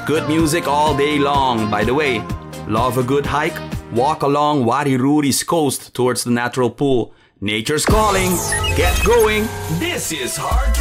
good music all day long. By the way, love a good hike? Walk along Wariruri's coast towards the natural pool. Nature's calling. Get going. This is Hard